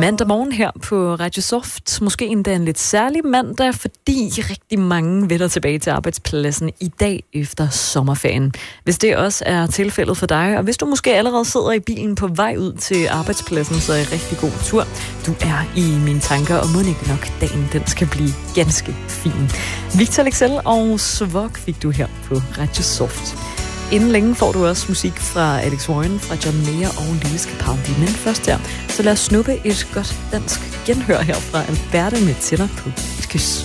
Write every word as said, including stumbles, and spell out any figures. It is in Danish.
Mandag morgen her på Radio Soft. Måske endda en lidt særlig mandag, fordi rigtig mange vender tilbage til arbejdspladsen i dag efter sommerferien. Hvis det også er tilfældet for dig, og hvis du måske allerede sidder i bilen på vej ud til arbejdspladsen, så er det rigtig god tur. Du er i mine tanker, og må ikke nok dagen, den skal blive ganske fin. Victor Lexell og Svog fik du her på Radio Soft. Inden længe får du også musik fra Alex Warren, fra John Mayer og Lewis Capaldi. Men først her, så lad os snuppe et godt dansk genhør her fra Alberte med Tæller på et kys.